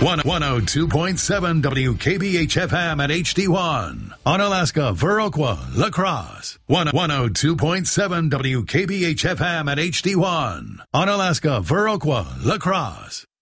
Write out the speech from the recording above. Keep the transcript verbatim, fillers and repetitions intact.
one oh two point seven W K B H F M at H D one. Onalaska, Viroqua, La Crosse. one oh two point seven W K B H F M at H D one. Onalaska, Viroqua, La Crosse.